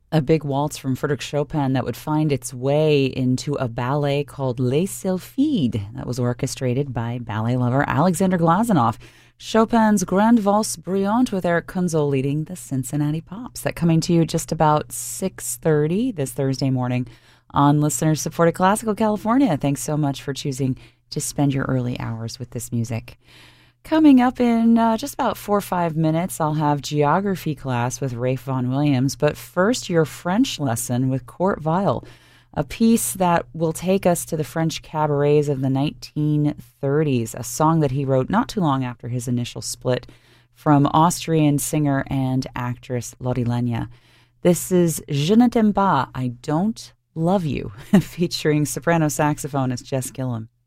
a big waltz from Frédéric Chopin that would find its way into a ballet called Les Sylphides that was orchestrated by ballet lover Alexander Glazunov. Chopin's Grande Valse Brillante with Eric Kunzel leading the Cincinnati Pops. That coming to you just about 6:30 this Thursday morning on listener-supported Classical California. Thanks so much for choosing to spend your early hours with this music. Coming up in just about 4 or 5 minutes, I'll have geography class with Rafe Vaughan Williams. But first, your French lesson with Kurt Weill, a piece that will take us to the French cabarets of the 1930s, a song that he wrote not too long after his initial split from Austrian singer and actress Lotte Lenya. This is Je ne t'aime pas, I Don't Love You, featuring soprano saxophonist Jess Gillum.